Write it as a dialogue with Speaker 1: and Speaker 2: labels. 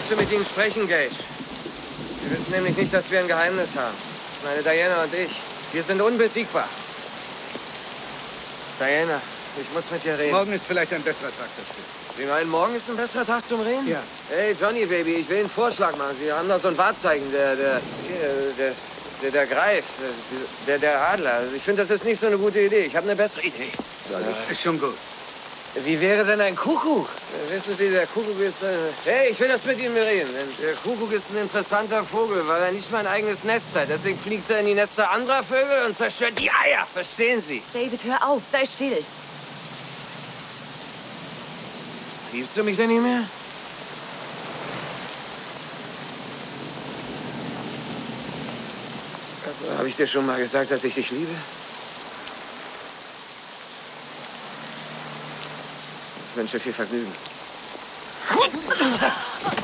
Speaker 1: Willst du mit ihnen sprechen, Gage? Sie wissen nämlich nicht, dass wir ein Geheimnis haben. Meine Diana und ich. Wir sind unbesiegbar. Diana, ich muss mit dir reden.
Speaker 2: Morgen ist vielleicht ein besserer Tag dafür.
Speaker 1: Sie meinen, morgen ist ein besserer Tag zum Reden?
Speaker 2: Ja.
Speaker 1: Hey, Johnny, Baby, ich will einen Vorschlag machen. Sie haben da so ein Wahrzeichen, der greift, der Adler. Also ich finde, das ist nicht so eine gute Idee. Ich habe eine bessere Idee.
Speaker 2: Ist schon gut.
Speaker 1: Wie wäre denn ein Kuckuck? Wissen Sie, der Kuckuck ist... Hey, ich will das mit Ihnen reden. Der Kuckuck ist ein interessanter Vogel, weil er nicht mal ein eigenes Nest hat. Deswegen fliegt er in die Nester anderer Vögel und zerstört die Eier. Verstehen Sie?
Speaker 3: David, hör auf, sei still.
Speaker 1: Liebst du mich denn nicht mehr? Habe ich dir schon mal gesagt, dass ich dich liebe? Ich wünsche viel Vergnügen.